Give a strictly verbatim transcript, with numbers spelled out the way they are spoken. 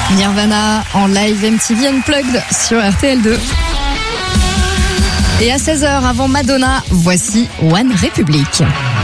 Nirvana en live M T V Unplugged sur R T L deux. Et à seize heures avant Madonna, voici One Republic.